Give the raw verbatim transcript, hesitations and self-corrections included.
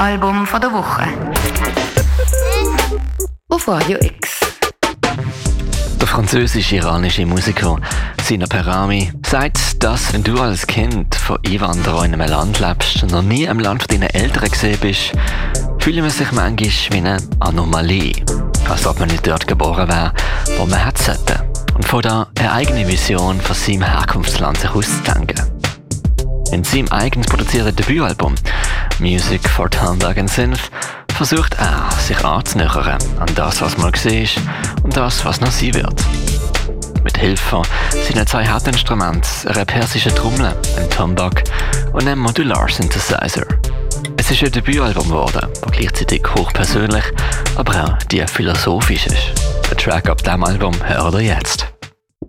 Album von der Woche. Auf Radio X. Der französisch-iranische Musiker Sina Perami sagt, dass wenn du als Kind von Einwanderern in einem Land lebst und noch nie im Land deiner Eltern gesehen bist, fühlt man sich manchmal wie eine Anomalie. Als ob man nicht dort geboren wäre, wo man hätte sollte. Und von da eine eigene Vision von seinem Herkunftsland sich auszudenken. In seinem eigens produzierten Debütalbum «Music for Hamburg and Synth» versucht er, sich anzunähern an das, was mal war und das, was noch sein wird. Mit Hilfe seiner zwei Hauptinstrumente, einer persischen Trommel, einem Tombak und einem Modular-Synthesizer. Es ist ein Debütalbum geworden, das gleichzeitig hochpersönlich, aber auch tief philosophisch ist. Der Track ab diesem Album hört ihr jetzt.